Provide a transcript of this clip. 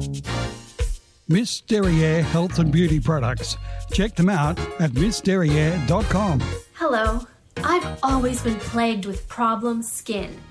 Miss Derriere Health and Beauty Products. Check them out at missderriere.com. Hello. I've always been plagued with problem skin.